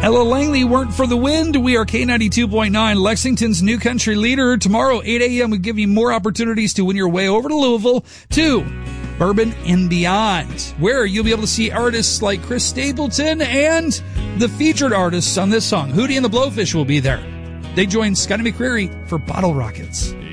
Ella Langley, Weren't for the Wind. We are K92.9, Lexington's new country leader. Tomorrow, 8 a.m., we give you more opportunities to win your way over to Louisville to Bourbon and Beyond, where you'll be able to see artists like Chris Stapleton and the featured artists on this song. Hootie and the Blowfish will be there. They join Scotty McCreery for Bottle Rockets.